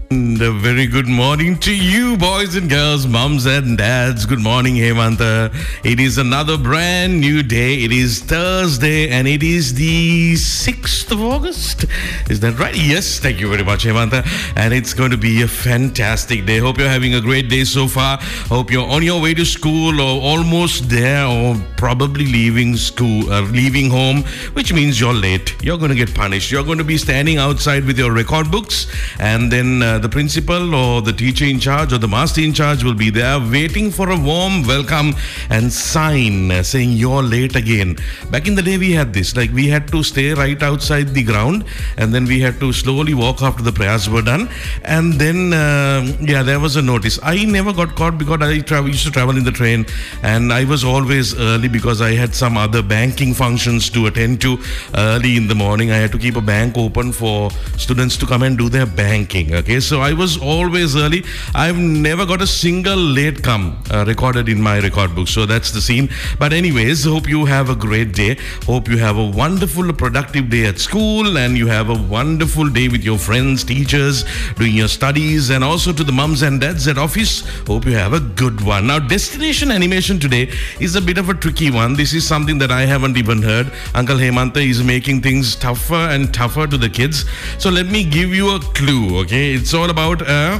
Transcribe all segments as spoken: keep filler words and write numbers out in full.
And a very good morning to you, boys and girls, mums and dads. Good morning, Hemanta. It is another brand new day. It is Thursday and it is the sixth of August. Is that right? Yes, thank you very much, Hemanta. And it's going to be a fantastic day. Hope you're having a great day so far. Hope you're on your way to school or almost there or probably leaving school, uh, leaving home, which means you're late. You're going to get punished. You're going to be standing outside with your record books, and then uh, the principal or the teacher in charge or the master in charge will be there waiting for a warm welcome and sign uh, saying you're late again. Back in the day we had this, like we had to stay right outside the ground and then we had to slowly walk after the prayers were done, and then uh, yeah, there was a notice. I never got caught because I travel, used to travel in the train, and I was always early because I had some other banking functions to attend to early in the morning. I had to keep a bank open for students to come and do their banking. Okay, so I was always early. I've never got a single late come uh, recorded in my record book. So that's the scene. But anyways, hope you have a great day. Hope you have a wonderful, productive day at school, and you have a wonderful day with your friends, teachers, doing your studies, and also to the mums and dads at office. Hope you have a good one. Now, destination animation today is a bit of a tricky one. This is something that I haven't even heard. Uncle Hemanta is making things tougher and tougher to the kids. So let me give you a clue, okay? It's all about a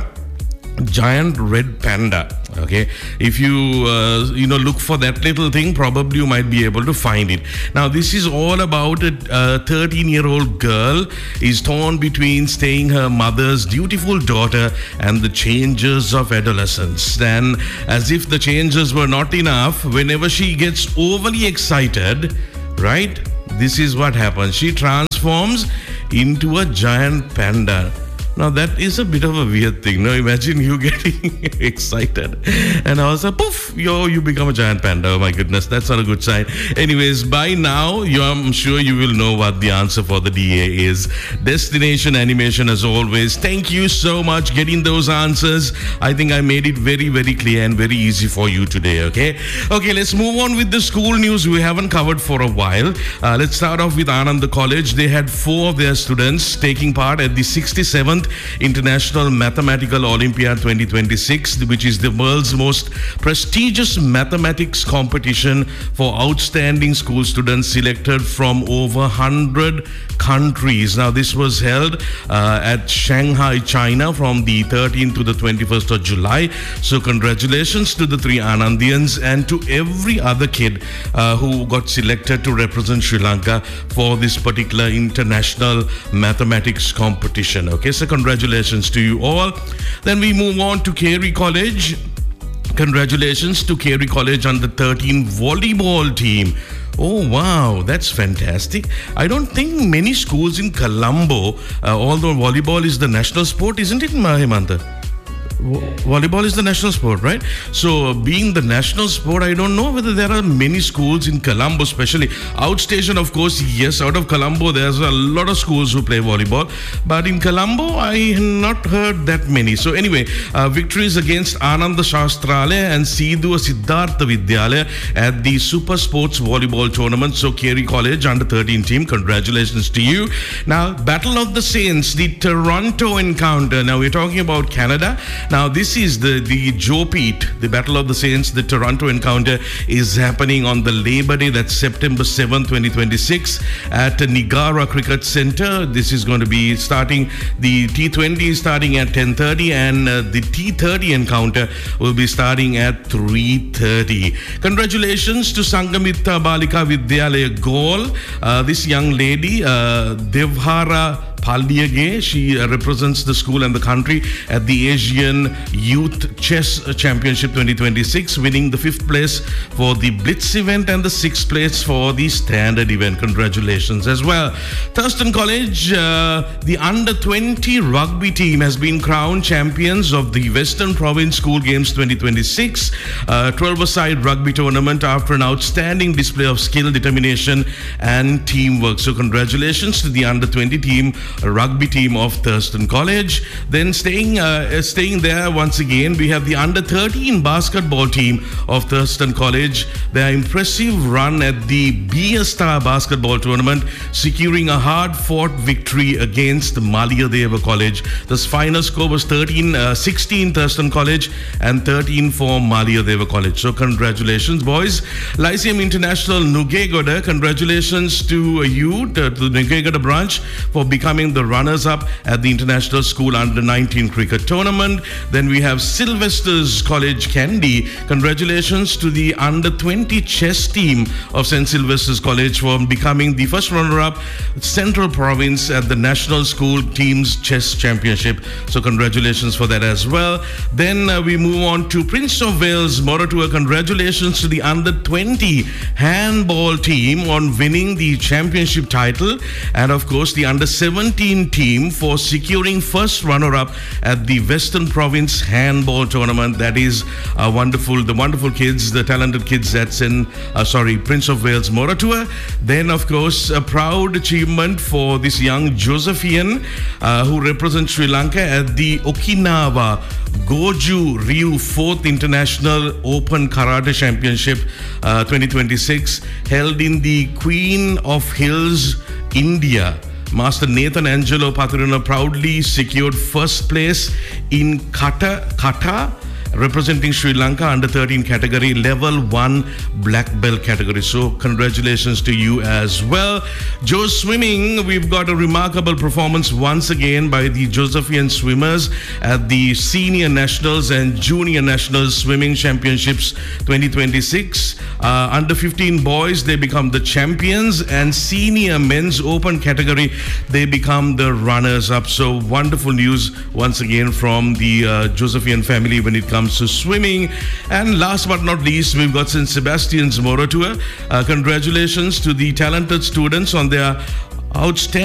giant red panda. Okay, if you uh, you know look for that little thing, probably you might be able to find it. Now this is all about a thirteen year old girl is torn between staying her mother's dutiful daughter and the changes of adolescence. And as if the changes were not enough, whenever she gets overly excited, right, this is what happens. She transforms into a giant panda. Now that is a bit of a weird thing. Now imagine you getting excited and all of a sudden, poof, yo, you become a giant panda. Oh my goodness, that's not a good sign. Anyways, by now, you, I'm sure you will know what the answer for the D A is. Destination animation as always. Thank you so much getting those answers. I think I made it very, very clear and very easy for you today, okay? Okay, let's move on with the school news we haven't covered for a while. Uh, let's start off with Ananda College. They had four of their students taking part at the sixty-seventh International Mathematical Olympiad twenty twenty-six, which is the world's most prestigious mathematics competition for outstanding school students selected from over one hundred countries. Now, this was held uh, at Shanghai, China from the thirteenth to the twenty-first of July. So, congratulations to the three Anandians and to every other kid uh, who got selected to represent Sri Lanka for this particular international mathematics competition. Okay, so congratulations to you all. Then we move on to Carey College. Congratulations to Carey College under thirteen volleyball team. Oh, wow, that's fantastic. I don't think many schools in Colombo, uh, although volleyball is the national sport, isn't it, Hemanta? Volleyball is the national sport, right? So being the national sport, I don't know whether there are many schools in Colombo, especially outstation, of course. Yes, out of Colombo there's a lot of schools who play volleyball, but in Colombo I have not heard that many. So anyway, uh, victories against Ananda Shastralaya and Sidhu Siddhartha Vidyalaya at the Super Sports Volleyball Tournament. So Carey College under thirteen team, congratulations to you. Now, Battle of the Saints, the Toronto encounter. Now we're talking about Canada. Now, this is the, the Joe Pete, the Battle of the Saints, the Toronto encounter is happening on the Labor Day, that's September seventh, twenty twenty-six at Nigara Cricket Center. This is going to be starting, the T twenty is starting at ten thirty and uh, the T thirty encounter will be starting at three thirty. Congratulations to Sangamita Balika Vidyalaya Galle. Uh, this young lady, uh, Devhara Paldiage, she uh, represents the school and the country at the Asian Youth Chess Championship twenty twenty-six, winning the fifth place for the Blitz event and the sixth place for the standard event. Congratulations as well. Thurston College, uh, the under twenty rugby team has been crowned champions of the Western Province School Games twenty twenty-six, uh, twelve-a-side rugby tournament after an outstanding display of skill, determination and teamwork. So congratulations to the under twenty team rugby team of Thurston College. Then staying uh, staying there once again, we have the under thirteen basketball team of Thurston College. Their impressive run at the Be a Star basketball tournament, securing a hard-fought victory against Maliyadeva College. The final score was thirteen sixteen Thurston College and thirteen for Maliyadeva College. So congratulations, boys. Lyceum International Nugegoda, congratulations to you, to the Nugegoda branch, for becoming the runners-up at the International School Under nineteen Cricket Tournament. Then we have Sylvester's College Kandy. Congratulations to the Under twenty chess team of Saint Sylvester's College for becoming the first runner-up Central Province at the National School Teams Chess Championship. So congratulations for that as well. Then uh, we move on to Prince of Wales Moratuwa. Congratulations to the Under twenty handball team on winning the championship title, and of course the Under seventeen team for securing first runner-up at the Western Province handball tournament. That is uh, wonderful. The wonderful kids, the talented kids that's in uh, sorry Prince of Wales Moratuwa. Then of course a proud achievement for this young Josephian uh, who represents Sri Lanka at the Okinawa Goju Ryu fourth International Open Karate Championship uh, twenty twenty-six, held in the Queen of Hills, India. Master Nathan Angelo Pathurana proudly secured first place in kata, kata representing Sri Lanka under thirteen category, level one black belt category. So congratulations to you as well. Joe Swimming, we've got a remarkable performance once again by the Josephian swimmers at the Senior Nationals and Junior Nationals Swimming Championships twenty twenty-six. Uh, under fifteen boys, they become the champions, and Senior Men's Open category, they become the runners-up. So wonderful news once again from the uh, Josephian family when it comes to swimming. And last but not least, we've got Saint Sebastian's Moratuwa. Uh, congratulations to the talented students on their outstanding